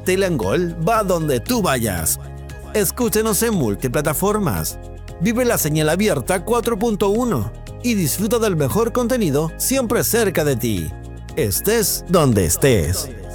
Tele Angol va donde tú vayas. Escúchenos en multiplataformas. Vive la señal abierta 4.1 y disfruta del mejor contenido siempre cerca de ti. Estés donde estés.